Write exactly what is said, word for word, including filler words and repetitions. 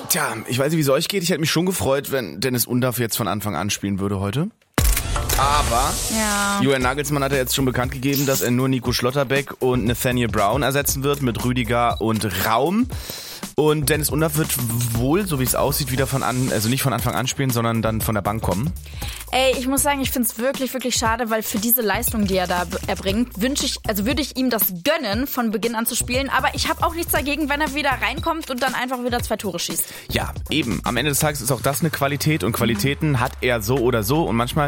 Tja, ich weiß nicht, wie es euch geht. Ich hätte mich schon gefreut, wenn Dennis Undaff jetzt von Anfang an spielen würde heute. Aber ja. Julian Nagelsmann hat ja jetzt schon bekannt gegeben, dass er nur Nico Schlotterbeck und Nathaniel Brown ersetzen wird mit Rüdiger und Raum. Und Dennis Undaff wird wohl, so wie es aussieht, wieder von an, also nicht von Anfang an spielen, sondern dann von der Bank kommen. Ey, ich muss sagen, ich find's wirklich, wirklich schade, weil für diese Leistung, die er da erbringt, wünsche ich, also würde ich ihm das gönnen, von Beginn an zu spielen. Aber ich habe auch nichts dagegen, wenn er wieder reinkommt und dann einfach wieder zwei Tore schießt. Ja, eben. Am Ende des Tages ist auch das eine Qualität und Qualitäten mhm. hat er so oder so. Und manchmal